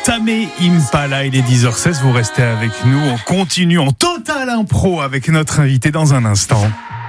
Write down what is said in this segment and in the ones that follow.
Tamé Impala, il est 10h16, vous restez avec nous, on continue en total impro avec notre invité dans un instant.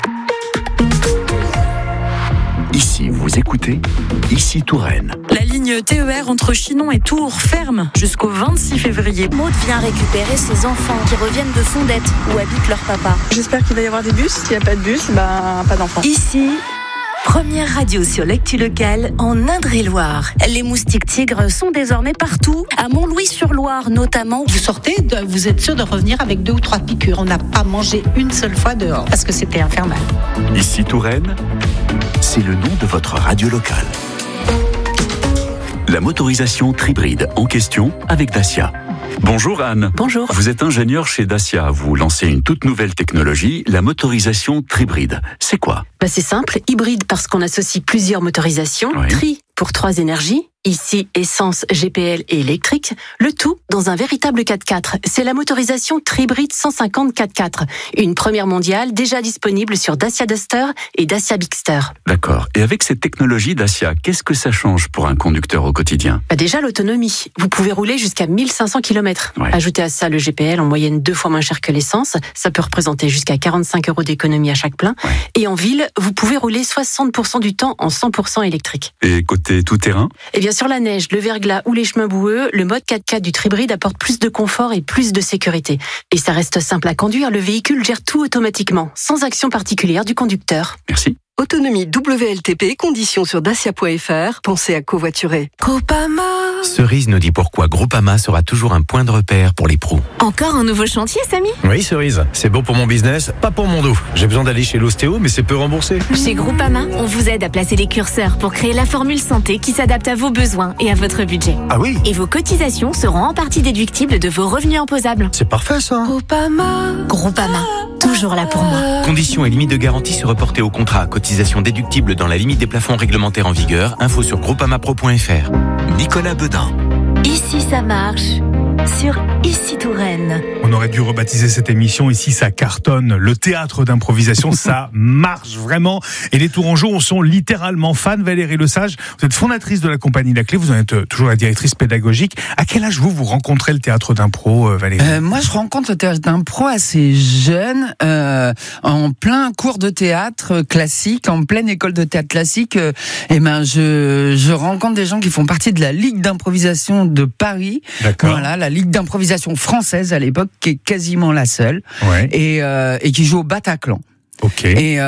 Ici, vous écoutez Ici Touraine. La ligne TER entre Chinon et Tours ferme jusqu'au 26 février. Maud vient récupérer ses enfants qui reviennent de Fondette où habite leur papa. J'espère qu'il va y avoir des bus. S'il n'y a pas de bus, pas d'enfants. Ici, première radio sur l'actu locale en Indre-et-Loire. Les moustiques tigres sont désormais partout, à Montlouis-sur-Loire notamment. Vous sortez, vous êtes sûr de revenir avec 2 ou 3 piqûres. On n'a pas mangé une seule fois dehors parce que c'était infernal. Ici Touraine, c'est le nom de votre radio locale. La motorisation Tribride en question avec Dacia. Bonjour Anne. Bonjour. Vous êtes ingénieure chez Dacia. Vous lancez une toute nouvelle technologie, la motorisation Tribride. C'est quoi ? C'est simple, hybride parce qu'on associe plusieurs motorisations, Oui. Tri pour 3 énergies, ici essence, GPL et électrique, le tout dans un véritable 4x4. C'est la motorisation Tribride 150 4x4, une première mondiale déjà disponible sur Dacia Duster et Dacia Bigster. D'accord. Et avec cette technologie Dacia, qu'est-ce que ça change pour un conducteur au quotidien ? Déjà l'autonomie, vous pouvez rouler jusqu'à 1500 km. Ouais. Ajoutez à ça le GPL en moyenne 2 fois moins cher que l'essence, ça peut représenter jusqu'à 45 € d'économie à chaque plein. Ouais. Et en ville, vous pouvez rouler 60% du temps en 100% électrique. Et côté tout-terrain ? Eh bien, sur la neige, le verglas ou les chemins boueux, le mode 4x4 du Tribride apporte plus de confort et plus de sécurité. Et ça reste simple à conduire, le véhicule gère tout automatiquement, sans action particulière du conducteur. Merci. Autonomie WLTP, conditions sur dacia.fr. Pensez à covoiturer. Groupama. Cerise nous dit pourquoi Groupama sera toujours un point de repère pour les pros. Encore un nouveau chantier, Samy ? Oui, Cerise, c'est bon pour mon business, pas pour mon dos. J'ai besoin d'aller chez l'ostéo, mais c'est peu remboursé. Chez Groupama, on vous aide à placer les curseurs pour créer la formule santé qui s'adapte à vos besoins et à votre budget. Ah oui, Et vos cotisations seront en partie déductibles de vos revenus imposables. c'est parfait ça. Groupama, toujours là pour moi. Conditions et limites de garantie se reporter au contrat. Cotisation déductible dans la limite des plafonds réglementaires en vigueur. Info sur groupamapro.fr. Nicolas Bedin. Ici ça marche, sur Ici Touraine. On aurait dû rebaptiser cette émission Ici ça cartonne, le théâtre d'improvisation, ça marche vraiment. Et les Tourangeaux en sont littéralement fans. Valérie Lesage, vous êtes fondatrice de la compagnie La Clé, vous en êtes toujours la directrice pédagogique. À quel âge vous rencontrez le théâtre d'impro, Valérie ? Moi, je rencontre le théâtre d'impro assez jeune, en plein cours de théâtre classique, en pleine école de théâtre classique. Je rencontre des gens qui font partie de la Ligue d'improvisation de Paris. D'accord. Voilà, la Ligue d'improvisation française à l'époque, qui est quasiment la seule, Ouais. et qui joue au Bataclan. Ok. Et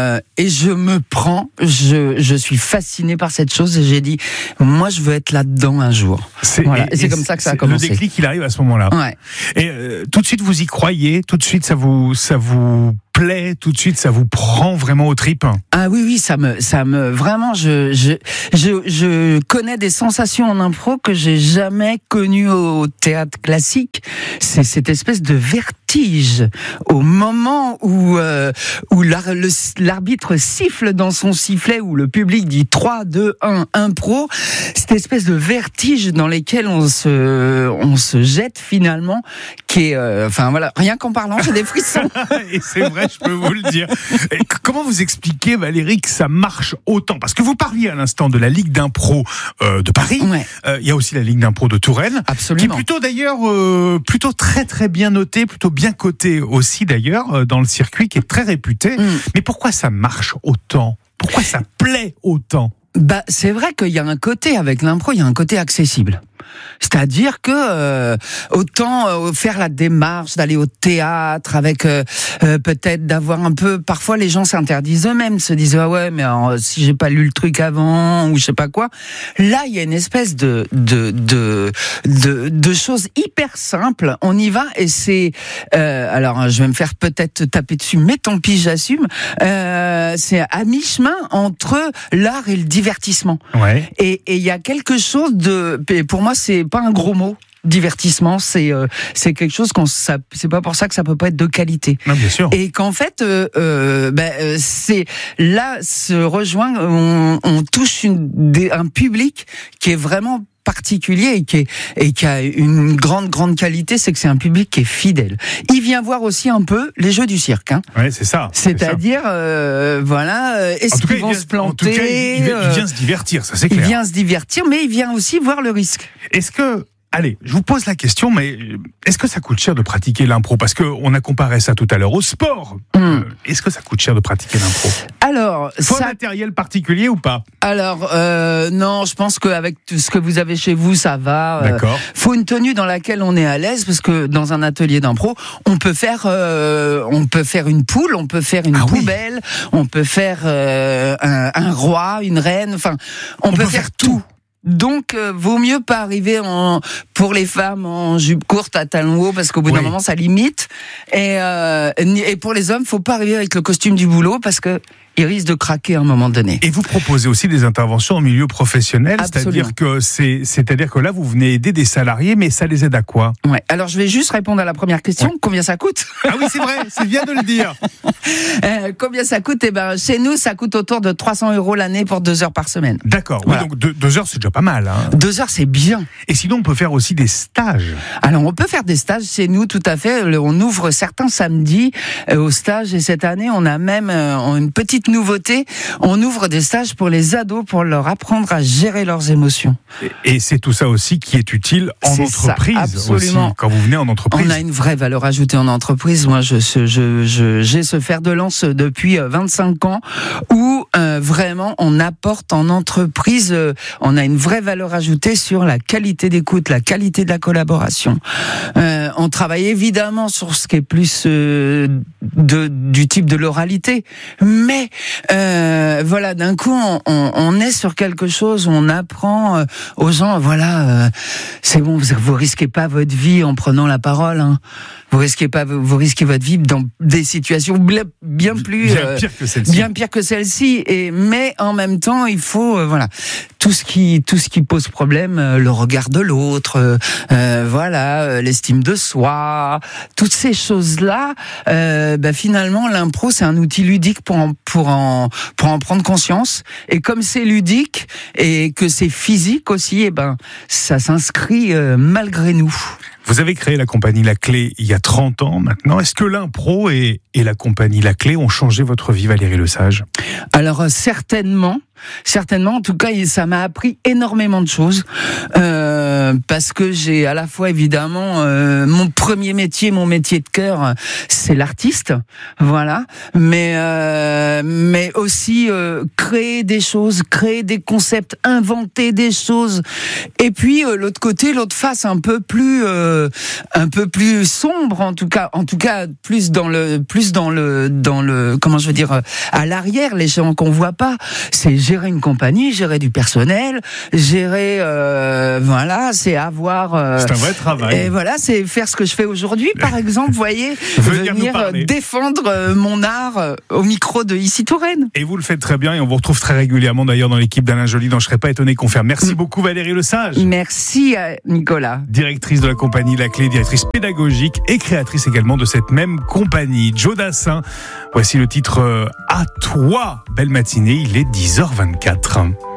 je suis fasciné par cette chose et j'ai dit, moi je veux être là-dedans un jour. Voilà. Et c'est comme ça que ça a commencé. Le déclic, il arrive à ce moment-là. Ouais. Et tout de suite, vous y croyez, tout de suite, ça vous plaît, tout de suite, ça vous prend vraiment aux tripes. Ah oui, ça me vraiment, je connais des sensations en impro que j'ai jamais connues au théâtre classique. C'est cette espèce de vertige au moment où l'arbitre siffle dans son sifflet, où le public dit 3, 2, 1, impro. Cette espèce de vertige dans lequel on se jette finalement, qui est, rien qu'en parlant, j'ai des frissons. Et c'est vrai, je peux vous le dire. Et comment vous expliquez, Valérie, que ça marche autant ? Parce que vous parliez à l'instant de la Ligue d'impro de Paris. Ouais. Il y a aussi la Ligue d'impro de Touraine. Absolument. Qui est plutôt d'ailleurs, plutôt très très bien notée, plutôt bien cotée aussi d'ailleurs, dans le circuit, qui est très réputé. Mais pourquoi ça marche autant ? Pourquoi ça plaît autant ? C'est vrai qu'il y a un côté, avec l'impro, il y a un côté accessible. C'est-à-dire que autant faire la démarche d'aller au théâtre, avec peut-être d'avoir un peu, parfois les gens s'interdisent eux-mêmes, se disent ah ouais, mais alors, si j'ai pas lu le truc avant ou je sais pas quoi. Là, il y a une espèce de choses hyper simples. On y va et c'est alors je vais me faire peut-être taper dessus, mais tant pis, j'assume. C'est à mi-chemin entre l'art et le divertissement. Ouais. Et il y a quelque chose pour moi, c'est pas un gros mot. Divertissement, c'est quelque chose c'est pas pour ça que ça peut pas être de qualité. Non, bien sûr. Et qu'en fait, c'est là se rejoint, on touche un public qui est vraiment particulier et qui a une grande qualité, c'est que c'est un public qui est fidèle. Il vient voir aussi un peu les jeux du cirque. Ouais, c'est ça. C'est-à-dire, est-ce qu'ils vont se planter ? En tout cas, il vient se divertir, ça c'est clair. Il vient se divertir, mais il vient aussi voir le risque. Est-ce que Allez, je vous pose la question, mais est-ce que ça coûte cher de pratiquer l'impro? Parce qu'on a comparé ça tout à l'heure au sport. Est-ce que ça coûte cher de pratiquer l'impro? Alors, faut un matériel particulier ou pas? Alors, non, je pense qu'avec tout ce que vous avez chez vous, ça va. D'accord. Faut une tenue dans laquelle on est à l'aise, parce que dans un atelier d'impro, on peut faire une poule, on peut faire une poubelle, on peut faire un roi, une reine, enfin, on peut faire tout. Donc, vaut mieux pas arriver pour les femmes en jupe courte à talons hauts, parce qu'au bout d'un moment, ça limite. Et pour les hommes, faut pas arriver avec le costume du boulot, parce que il risque de craquer à un moment donné. Et vous proposez aussi des interventions en milieu professionnel, Absolument. c'est-à-dire que là, vous venez aider des salariés, mais ça les aide à quoi? Ouais. Alors, je vais juste répondre à la première question. Ouais. Combien ça coûte? Ah oui, c'est vrai, c'est bien de le dire. Combien ça coûte? Eh ben, chez nous, ça coûte autour de 300 € l'année pour 2 heures par semaine. D'accord. Voilà. Oui, donc 2 heures, c'est déjà pas mal. 2 heures, c'est bien. Et sinon, on peut faire aussi des stages. Alors, on peut faire des stages chez nous, tout à fait. On ouvre certains samedis aux stages, et cette année, on a même une petite nouveauté. On ouvre des stages pour les ados, pour leur apprendre à gérer leurs émotions. Et c'est tout ça aussi qui est utile en entreprise. Ça, absolument. Aussi, quand vous venez en entreprise. On a une vraie valeur ajoutée en entreprise. Moi, j'ai ce fer de lance depuis 25 ans où vraiment on apporte en entreprise, on a une vraie valeur ajoutée sur la qualité d'écoute, la qualité de la collaboration. On travaille évidemment sur ce qui est plus du type de l'oralité, mais voilà, d'un coup on est sur quelque chose où on apprend aux gens, voilà, c'est bon, vous risquez pas votre vie en prenant la parole, hein. Vous risquez votre vie dans des situations bien pire que celle-ci. Mais en même temps, il faut voilà, tout ce qui pose problème, le regard de l'autre, voilà, l'estime de soi, toutes ces choses-là. Finalement, l'impro, c'est un outil ludique pour en prendre conscience. Et comme c'est ludique et que c'est physique aussi, ça s'inscrit malgré nous. Vous avez créé la compagnie La Clé il y a 30 ans maintenant. Est-ce que l'impro et la compagnie La Clé ont changé votre vie, Valérie Lesage? Alors certainement. En tout cas, ça m'a appris énormément de choses parce que j'ai à la fois évidemment mon premier métier, mon métier de cœur, c'est l'artiste, voilà. Mais aussi créer des choses, créer des concepts, inventer des choses. Et puis l'autre côté, l'autre face, un peu plus sombre, en tout cas plus dans le comment je veux dire, à l'arrière, les gens qu'on voit pas, c'est gérer une compagnie, gérer du personnel, gérer voilà, c'est avoir c'est un vrai travail. Et voilà, c'est faire ce que je fais aujourd'hui, par exemple, vous voyez, venir défendre mon art au micro de Ici Touraine. Et vous le faites très bien, et on vous retrouve très régulièrement d'ailleurs dans l'équipe d'Alain Joly, dont je serais pas étonné qu'on fasse. Merci beaucoup Valérie Lesage. Merci Nicolas. Directrice de la compagnie La Clé, directrice pédagogique et créatrice également de cette même compagnie. Joe Dassin, voici le titre À toi. Belle matinée, il est 10h24.